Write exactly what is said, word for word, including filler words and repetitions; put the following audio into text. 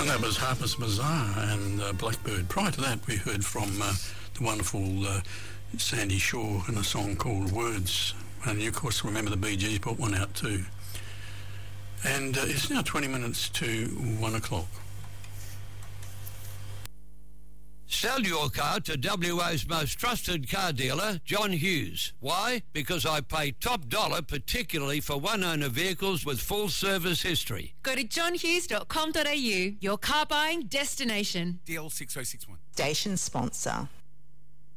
And that was Harper's Bazaar and uh, Blackbird. Prior to that, we heard from uh, the wonderful uh, Sandy Shaw in a song called Words. And you, of course, remember the Bee Gees brought one out too. And uh, it's now twenty minutes to one o'clock. Sell your car to W A's most trusted car dealer, John Hughes. Why? Because I pay top dollar, particularly for one-owner vehicles with full service history. Go to john hughes dot com dot a u, your car buying destination. D L six oh six one. Station sponsor.